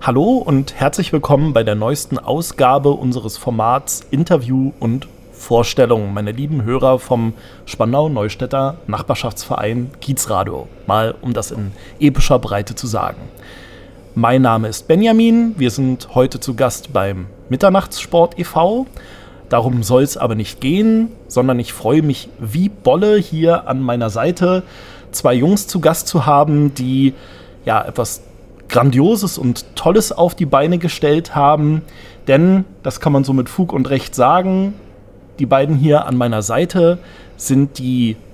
Hallo und herzlich willkommen bei der neuesten Ausgabe unseres Formats Interview und Vorstellung, meine lieben Hörer vom Spandau-Neustädter Nachbarschaftsverein Kiezradio. Mal, um das in epischer Breite zu sagen. Mein Name ist Benjamin, wir sind heute zu Gast beim Mitternachtssport e.V., darum soll es aber nicht gehen, sondern ich freue mich wie Bolle, hier an meiner Seite zwei Jungs zu Gast zu haben, die ja etwas Grandioses und Tolles auf die Beine gestellt haben. Denn, das kann man so mit Fug und Recht sagen, die beiden hier an meiner Seite sind die